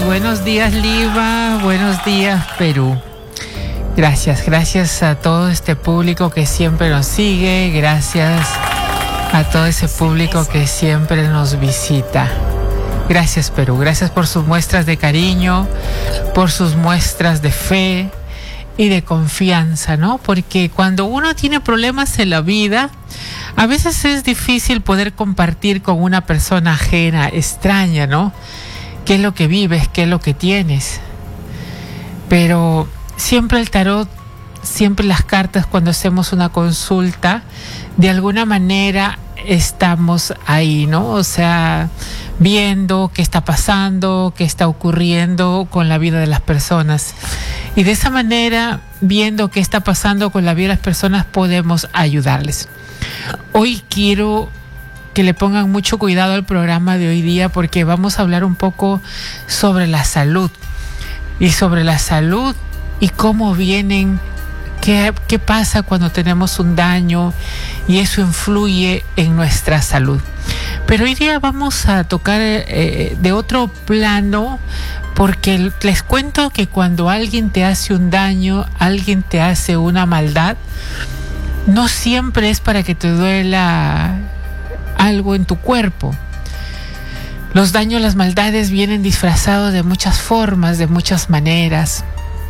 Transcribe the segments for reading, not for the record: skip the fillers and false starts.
buenos días Lima, buenos días Perú. Gracias a todo este público que siempre nos sigue, gracias a todo ese público que siempre nos visita. Gracias Perú, gracias por sus muestras de cariño, por sus muestras de fe y de confianza, ¿no? Porque cuando uno tiene problemas en la vida, a veces es difícil poder compartir con una persona ajena, extraña, ¿no? ¿Qué es lo que vives? ¿Qué es lo que tienes? Pero siempre el tarot, siempre las cartas, cuando hacemos una consulta, de alguna manera estamos ahí, ¿no? O sea, viendo qué está pasando, qué está ocurriendo con la vida de las personas. Y de esa manera, viendo qué está pasando con la vida de las personas, podemos ayudarles. Hoy quiero que le pongan mucho cuidado al programa de hoy día, porque vamos a hablar un poco sobre la salud. Y sobre la salud y cómo vienen, qué pasa cuando tenemos un daño y eso influye en nuestra salud. Pero hoy día vamos a tocar de otro plano, porque les cuento que cuando alguien te hace un daño, alguien te hace una maldad, no siempre es para que te duela algo en tu cuerpo. Los daños, las maldades vienen disfrazados de muchas formas, de muchas maneras.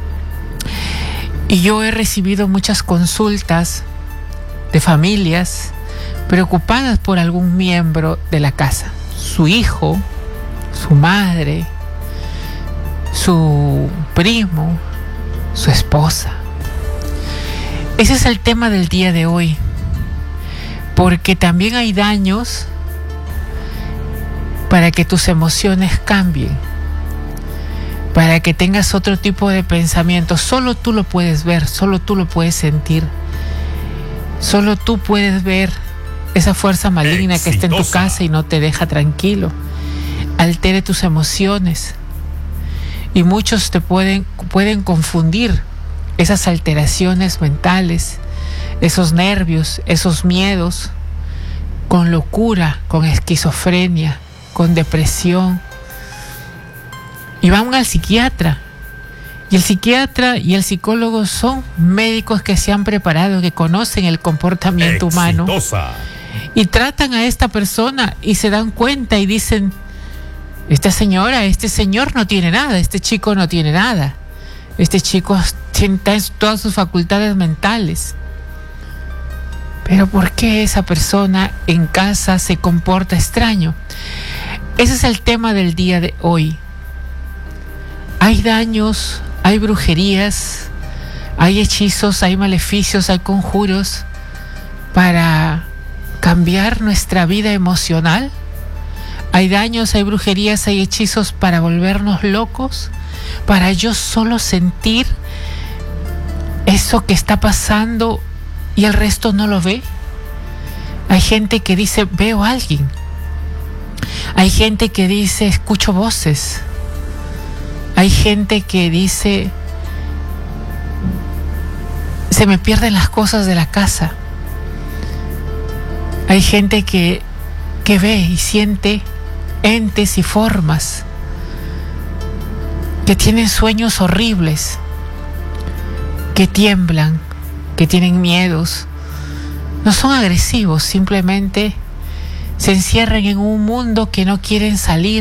Y yo he recibido muchas consultas de familias preocupadas por algún miembro de la casa. Su hijo, su madre, su primo, su esposa. Ese es el tema del día de hoy. Porque también hay daños para que tus emociones cambien, para que tengas otro tipo de pensamiento. Solo tú lo puedes ver, solo tú lo puedes sentir, solo tú puedes ver esa fuerza maligna que está en tu casa y no te deja tranquilo, altere tus emociones. Y muchos te pueden confundir esas alteraciones mentales, esos nervios, esos miedos, con locura, con esquizofrenia, con depresión, y van al psiquiatra. Y el psiquiatra y el psicólogo son médicos que se han preparado, que conocen el comportamiento humano, y tratan a esta persona y se dan cuenta y dicen: esta señora, este señor no tiene nada, este chico no tiene nada, este chico tiene todas sus facultades mentales. Pero ¿por qué esa persona en casa se comporta extraño? Ese es el tema del día de hoy. Hay daños, hay brujerías, hay hechizos, hay maleficios, hay conjuros para cambiar nuestra vida emocional. Hay daños, hay brujerías, hay hechizos para volvernos locos, para yo solo sentir eso que está pasando y el resto no lo ve. Hay gente que dice: veo a alguien. Hay gente que dice: escucho voces. Hay gente que dice: se me pierden las cosas de la casa. Hay gente que ve y siente entes y formas, que tienen sueños horribles, que tiemblan, que tienen miedos. No son agresivos, simplemente se encierran en un mundo que no quieren salir.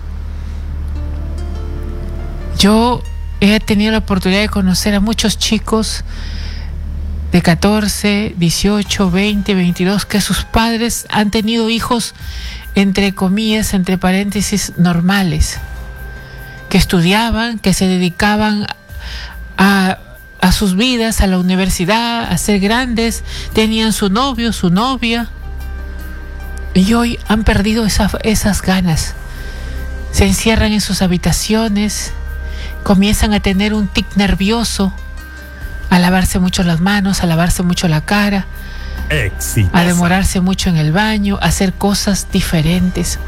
Yo he tenido la oportunidad de conocer a muchos chicos de 14, 18, 20, 22, que sus padres han tenido hijos, entre comillas, entre paréntesis, normales, que estudiaban, que se dedicaban a sus vidas, a la universidad, a ser grandes, tenían su novio, su novia, y hoy han perdido esas ganas. Se encierran en sus habitaciones, comienzan a tener un tic nervioso, a lavarse mucho las manos, a lavarse mucho la cara, a demorarse mucho en el baño, a hacer cosas diferentes.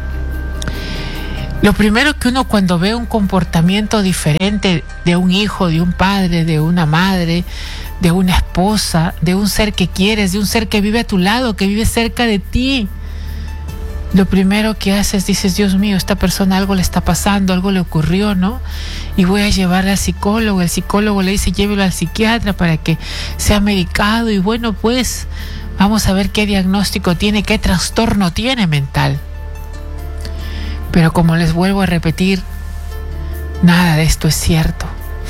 Lo primero que uno, cuando ve un comportamiento diferente de un hijo, de un padre, de una madre, de una esposa, de un ser que quieres, de un ser que vive a tu lado, que vive cerca de ti, lo primero que haces, dices, Dios mío, esta persona algo le está pasando, algo le ocurrió, ¿no? Y voy a llevarla al psicólogo. El psicólogo le dice, llévelo al psiquiatra para que sea medicado. Y bueno, pues vamos a ver qué diagnóstico tiene, qué trastorno tiene mental. Pero como les vuelvo a repetir, nada de esto es cierto.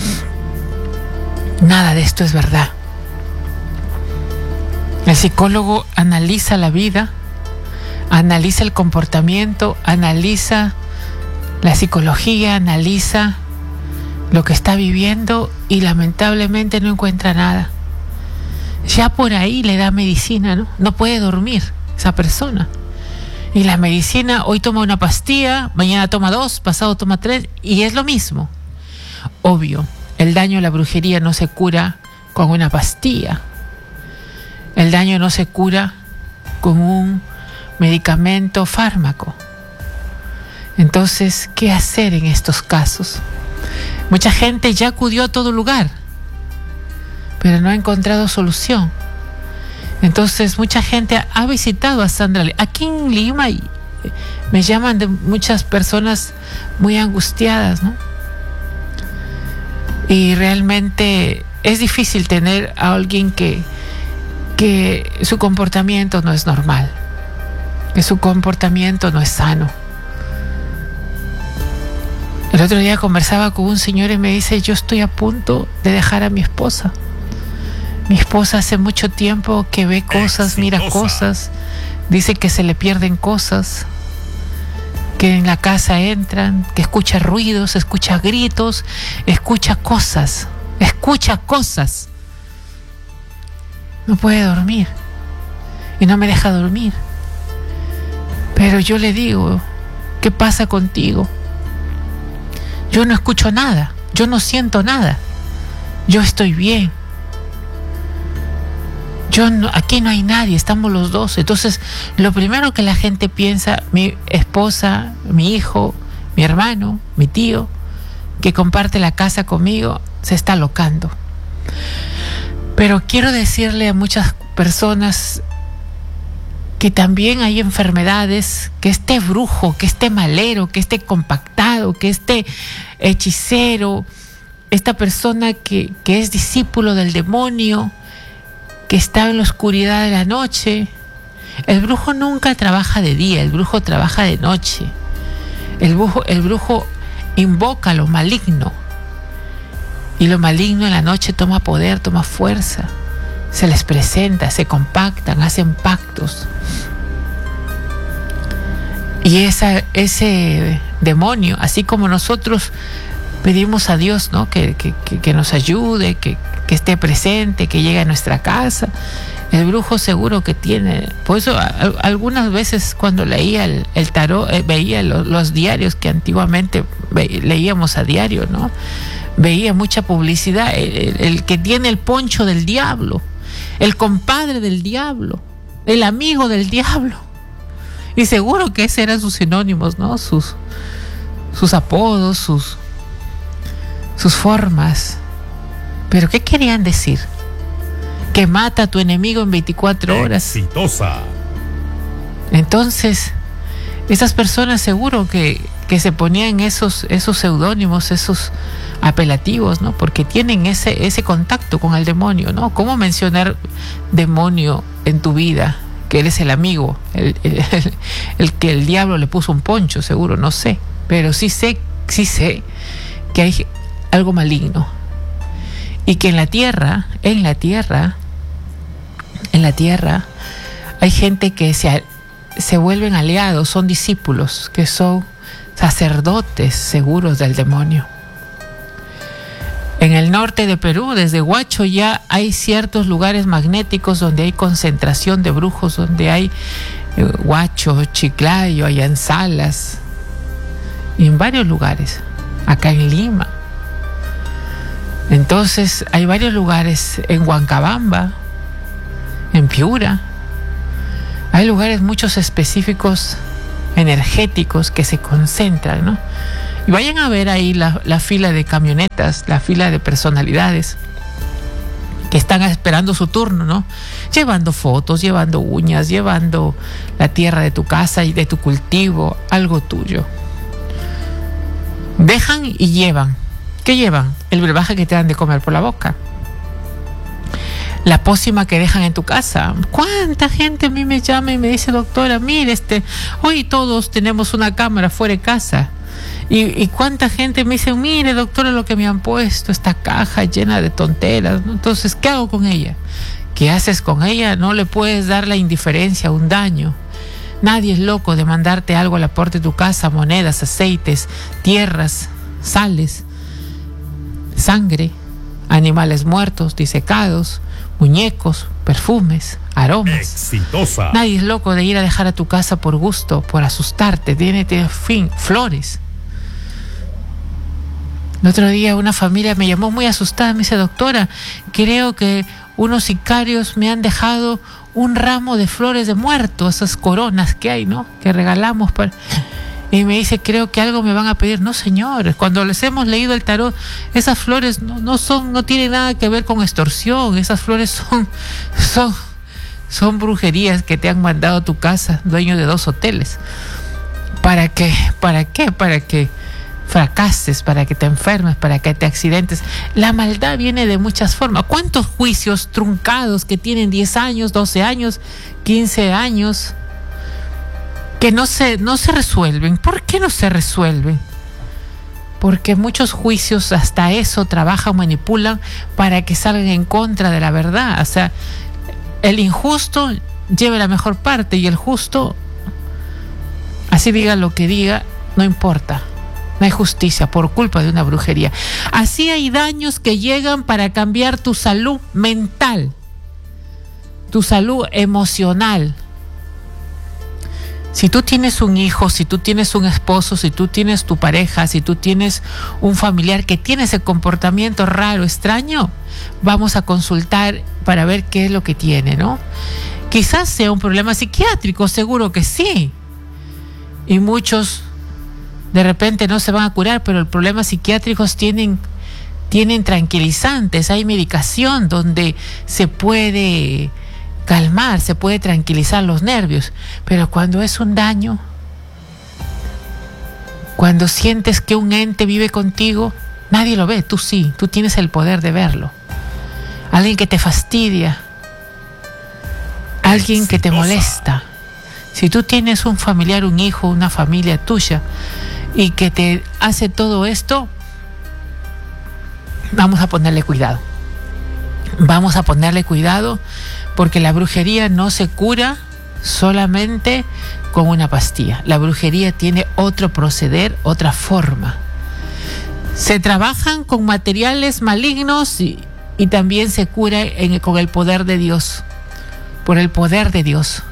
Nada de esto es verdad. El psicólogo analiza la vida, analiza el comportamiento, analiza la psicología, analiza lo que está viviendo y lamentablemente no encuentra nada. Ya por ahí le da medicina, ¿no? No puede dormir esa persona. Y la medicina, hoy toma una pastilla, mañana toma 2, pasado toma 3, y es lo mismo. Obvio, el daño de la brujería no se cura con una pastilla. El daño no se cura con un medicamento, fármaco. Entonces, ¿qué hacer en estos casos? Mucha gente ya acudió a todo lugar, pero no ha encontrado solución. Entonces, mucha gente ha visitado a Sandra. Aquí en Lima me llaman de muchas personas muy angustiadas, ¿no? Y realmente es difícil tener a alguien que su comportamiento no es normal, que su comportamiento no es sano. El otro día conversaba con un señor y me dice, yo estoy a punto de dejar a mi esposa. Mi esposa hace mucho tiempo que ve cosas, mira cosas, dice que se le pierden cosas, que en la casa entran, que escucha ruidos, escucha gritos, escucha cosas. No puede dormir y no me deja dormir. Pero yo le digo, ¿qué pasa contigo? Yo no escucho nada, yo no siento nada, yo estoy bien. Aquí no hay nadie, estamos los dos. Entonces, lo primero que la gente piensa, mi esposa, mi hijo, mi hermano, mi tío, que comparte la casa conmigo, se está locando. Pero quiero decirle a muchas personas que también hay enfermedades, que este brujo, que este malero, que este compactado, que este hechicero, esta persona que es discípulo del demonio, que está en la oscuridad de la noche. El brujo nunca trabaja de día, el brujo trabaja de noche. El brujo invoca lo maligno. Y lo maligno en la noche toma poder, toma fuerza. Se les presenta, se compactan, hacen pactos. Y ese demonio, así como nosotros pedimos a Dios, ¿no? que nos ayude, que esté presente, que llegue a nuestra casa, el brujo seguro que tiene. Por eso algunas veces cuando leía el tarot, veía los diarios que antiguamente leíamos a diario, ¿no? Veía mucha publicidad, el que tiene el poncho del diablo, el compadre del diablo, el amigo del diablo. Y seguro que esos eran sus sinónimos, ¿no? Sus apodos, sus formas. ¿Pero qué querían decir? Que mata a tu enemigo en 24 horas. Exitosa. Entonces, esas personas seguro que se ponían esos seudónimos, esos apelativos, ¿no? Porque tienen ese contacto con el demonio, ¿no? ¿Cómo mencionar demonio en tu vida? Que eres el amigo, el que el diablo le puso un poncho, seguro, no sé. Pero sí sé que hay algo maligno. Y que en la tierra, hay gente que se vuelven aliados, son discípulos, que son sacerdotes seguros del demonio. En el norte de Perú, desde Huacho, ya hay ciertos lugares magnéticos donde hay concentración de brujos, donde hay Huacho, Chiclayo, Ayansalas, y en varios lugares, acá en Lima. Entonces hay varios lugares en Huancabamba, en Piura. Hay lugares muchos específicos energéticos que se concentran, ¿no? Y vayan a ver ahí la fila de camionetas, la fila de personalidades que están esperando su turno, ¿no? Llevando fotos, llevando uñas, llevando la tierra de tu casa y de tu cultivo, algo tuyo. Dejan y llevan. ¿Qué llevan? El brebaje que te dan de comer por la boca. La pócima que dejan en tu casa. ¿Cuánta gente a mí me llama y me dice, doctora, mire, hoy todos tenemos una cámara fuera de casa? Y cuánta gente me dice, mire, doctora, lo que me han puesto, esta caja llena de tonteras, ¿no? Entonces, ¿qué hago con ella? ¿Qué haces con ella? No le puedes dar la indiferencia, un daño. Nadie es loco de mandarte algo a la puerta de tu casa, monedas, aceites, tierras, sales, sangre, animales muertos, disecados, muñecos, perfumes, aromas. Exitosa. Nadie es loco de ir a dejar a tu casa por gusto, por asustarte. Tiene flores. El otro día una familia me llamó muy asustada, me dice, doctora, creo que unos sicarios me han dejado un ramo de flores de muerto, esas coronas que hay, ¿no? Que regalamos para... Y me dice, creo que algo me van a pedir. No, señores, cuando les hemos leído el tarot, esas flores no tienen nada que ver con extorsión. Esas flores son brujerías que te han mandado a tu casa, dueño de 2 hoteles. ¿Para qué? Para que fracases, para que te enfermes, para que te accidentes. La maldad viene de muchas formas. ¿Cuántos juicios truncados que tienen 10 años, 12 años, 15 años, que no se resuelven? ¿Por qué no se resuelven? Porque muchos juicios hasta eso trabajan, manipulan para que salgan en contra de la verdad. O sea, el injusto lleve la mejor parte y el justo, así diga lo que diga, no importa. No hay justicia por culpa de una brujería. Así hay daños que llegan para cambiar tu salud mental, tu salud emocional. Si tú tienes un hijo, si tú tienes un esposo, si tú tienes tu pareja, si tú tienes un familiar que tiene ese comportamiento raro, extraño, vamos a consultar para ver qué es lo que tiene, ¿no? Quizás sea un problema psiquiátrico, seguro que sí. Y muchos de repente no se van a curar, pero los problemas psiquiátricos tienen tranquilizantes, hay medicación donde se puede calmar, se puede tranquilizar los nervios, pero cuando es un daño, cuando sientes que un ente vive contigo, nadie lo ve, tú sí, tú tienes el poder de verlo. Alguien que te fastidia, alguien que te molesta. Si tú tienes un familiar, un hijo, una familia tuya y que te hace todo esto, vamos a ponerle cuidado. Vamos a ponerle cuidado porque la brujería no se cura solamente con una pastilla. La brujería tiene otro proceder, otra forma. Se trabajan con materiales malignos y también se cura con el poder de Dios. Por el poder de Dios.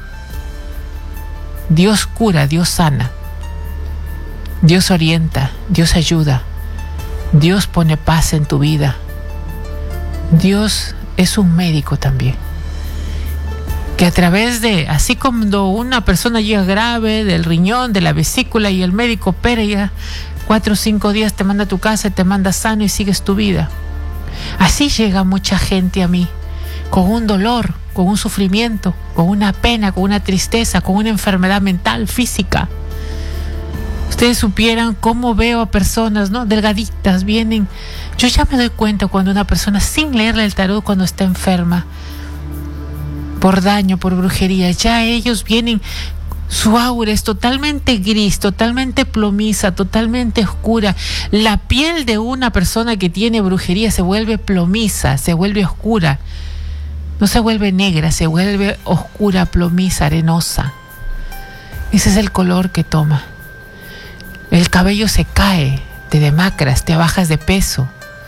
Dios cura, Dios sana. Dios orienta, Dios ayuda. Dios pone paz en tu vida. Dios es un médico también. Que a través de, así como una persona llega grave del riñón, de la vesícula, y el médico opera y ya 4 o 5 días te manda a tu casa, te manda sano y sigues tu vida. Así llega mucha gente a mí, con un dolor, con un sufrimiento, con una pena, con una tristeza, con una enfermedad mental, física. Ustedes supieran cómo veo a personas, ¿no? Delgaditas, vienen. Yo ya me doy cuenta cuando una persona, sin leerle el tarot, cuando está enferma, por daño, por brujería, ya ellos vienen, su aura es totalmente gris, totalmente plomiza, totalmente oscura. La piel de una persona que tiene brujería se vuelve plomiza, se vuelve oscura. No se vuelve negra, se vuelve oscura, plomiza, arenosa. Ese es el color que toma. El cabello se cae, te demacras, te bajas de peso.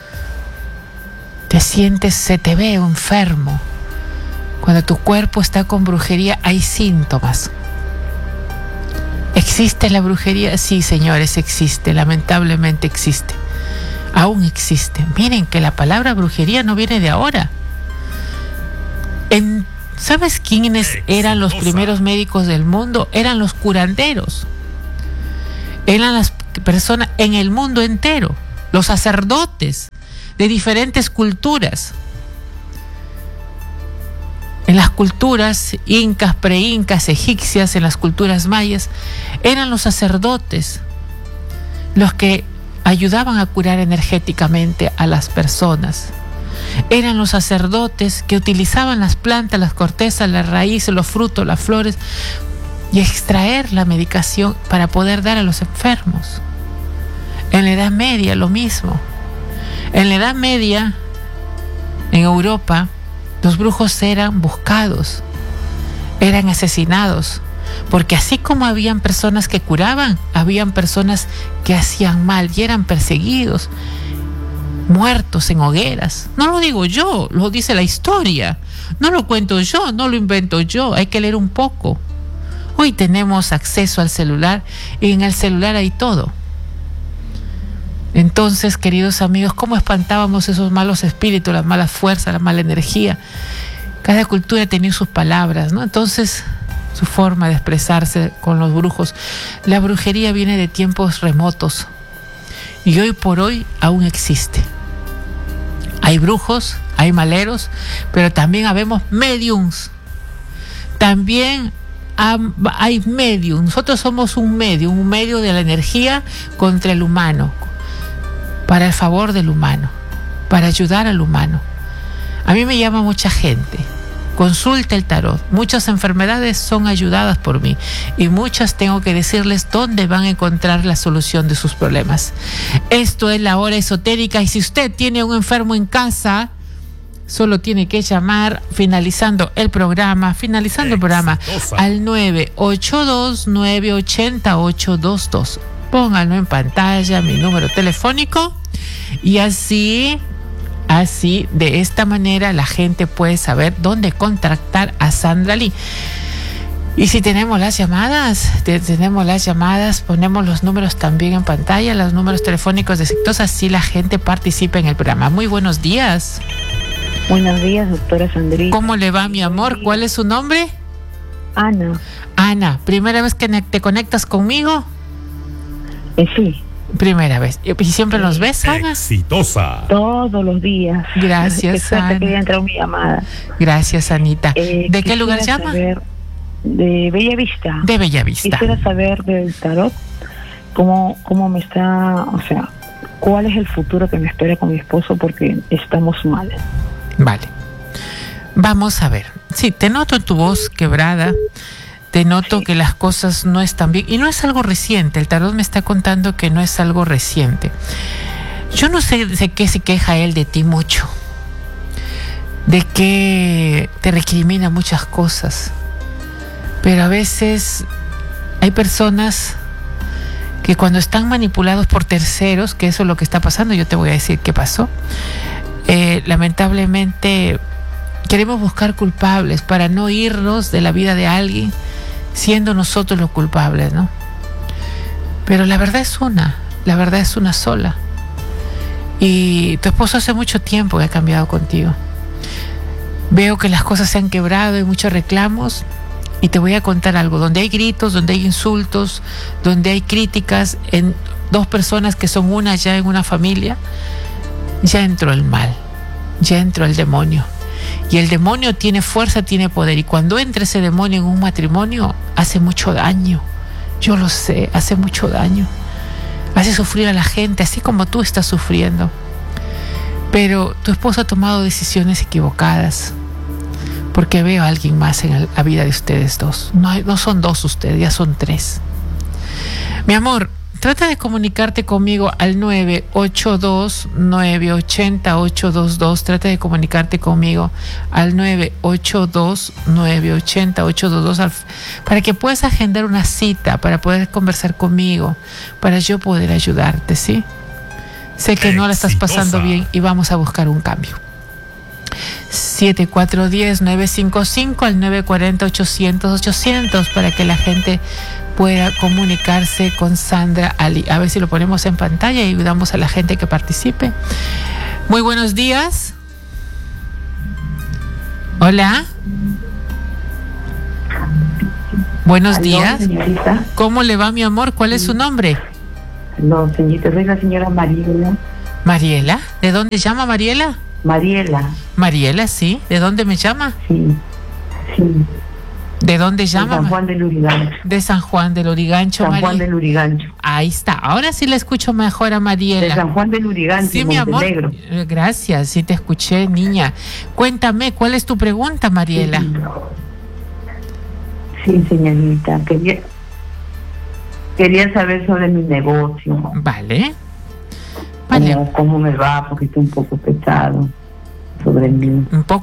Te sientes, se te ve enfermo. Cuando tu cuerpo está con brujería, hay síntomas. ¿Existe la brujería? Sí, señores, existe. Lamentablemente existe. Aún existe. Miren que la palabra brujería no viene de ahora. ¿Sabes quiénes eran los primeros médicos del mundo? Eran los curanderos. Eran las personas en el mundo entero. Los sacerdotes de diferentes culturas. En las culturas incas, preincas, egipcias, en las culturas mayas, eran los sacerdotes los que ayudaban a curar energéticamente a las personas. Eran los sacerdotes que utilizaban las plantas, las cortezas, las raíces, los frutos, las flores y extraer la medicación para poder dar a los enfermos. En la Edad Media lo mismo. En la Edad Media, en Europa, los brujos eran buscados, eran asesinados, porque así como habían personas que curaban, habían personas que hacían mal y eran perseguidos, muertos en hogueras. No lo digo yo, lo dice la historia. No lo cuento yo, no lo invento yo. Hay que leer un poco. Hoy tenemos acceso al celular y en el celular hay todo. Entonces, queridos amigos, ¿cómo espantábamos esos malos espíritus, las malas fuerzas, la mala energía? Cada cultura tenía sus palabras, ¿no? Entonces, su forma de expresarse con los brujos. La brujería viene de tiempos remotos y hoy por hoy aún existe. Hay brujos, hay maleros, pero también habemos mediums. También hay medium. Nosotros somos un medio de la energía contra el humano, para el favor del humano, para ayudar al humano. A mí me llama mucha gente, consulta el tarot. Muchas enfermedades son ayudadas por mí y muchas tengo que decirles dónde van a encontrar la solución de sus problemas. Esto es La Hora Esotérica, y si usted tiene un enfermo en casa, solo tiene que llamar finalizando el programa al 982-980-822. Pónganlo en pantalla, mi número telefónico, y así de esta manera la gente puede saber dónde contactar a Sandra Lee. Y si tenemos las llamadas, ponemos los números también en pantalla, los números telefónicos de Exitosa, así la gente participa en el programa. Muy buenos días. Buenos días, doctora Sandrita. ¿Cómo le va, mi amor? ¿Cuál es su nombre? Ana. Ana, ¿primera vez que te conectas conmigo? Sí. Primera vez. ¿Y siempre nos ves, Ana? Exitosa. Todos los días. Gracias, Ana. Que entró mi llamada. Gracias, Anita. ¿De qué lugar llama? De Bellavista. De Bellavista. Quisiera saber del tarot cómo me está, o sea, cuál es el futuro que me espera con mi esposo, porque estamos mal. Vale. Vamos a ver. Sí, te noto en tu voz quebrada. Te noto que las cosas no están bien. Y no es algo reciente. El tarot me está contando que no es algo reciente. Yo no sé de qué se queja él de ti mucho. De que te recrimina muchas cosas. Pero a veces hay personas que cuando están manipulados por terceros, que eso es lo que está pasando, yo te voy a decir qué pasó. Lamentablemente queremos buscar culpables para no irnos de la vida de alguien siendo nosotros los culpables, ¿no? Pero la verdad es una sola. Y tu esposo hace mucho tiempo que ha cambiado contigo. Veo que las cosas se han quebrado, hay muchos reclamos, y te voy a contar algo. Donde hay gritos, donde hay insultos, donde hay críticas en dos personas que son una ya en una familia, ya entró el mal, ya entró el demonio. Y el demonio tiene fuerza, tiene poder. Y cuando entra ese demonio en un matrimonio, hace mucho daño. Yo lo sé, hace mucho daño. Hace sufrir a la gente, así como tú estás sufriendo. Pero tu esposo ha tomado decisiones equivocadas. Porque veo a alguien más en la vida de ustedes dos. No son dos ustedes, ya son tres. Mi amor, trata de comunicarte conmigo al 982-980-822. Trata de comunicarte conmigo al 982-980-822 para que puedas agendar una cita, para poder conversar conmigo, para yo poder ayudarte, ¿sí? Sé que no la estás pasando bien y vamos a buscar un cambio. 7410-955 al 940-800 para que la gente pueda comunicarse con Sandra Ali. A ver si lo ponemos en pantalla y ayudamos a la gente que participe. Muy buenos días. Hola. Buenos días. Señorita. ¿Cómo le va, mi amor? ¿Cuál es su nombre? No, señorita, soy la señora Mariela. ¿Mariela? ¿De dónde llama Mariela? Mariela. Mariela, sí. ¿De dónde me llama? Sí. Sí. ¿De dónde llama? San Juan del Lurigancho. De San Juan del Lurigancho, San Juan del Lurigancho. Ahí está. Ahora sí la escucho mejor a Mariela. De San Juan del Lurigancho, sí, mi amor. Gracias, sí te escuché, niña. Cuéntame, ¿cuál es tu pregunta, Mariela? Sí, señorita. Quería saber sobre mi negocio. Vale. ¿Cómo me va? Porque estoy un poco pesado sobre mí. Un poco